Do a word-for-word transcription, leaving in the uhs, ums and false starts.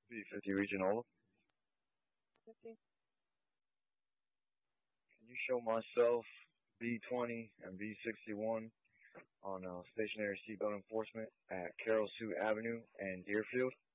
B fifty Regional. fifty. Can you show myself B twenty and B sixty-one on uh, stationary seatbelt enforcement at Carol Sue Avenue and Deerfield?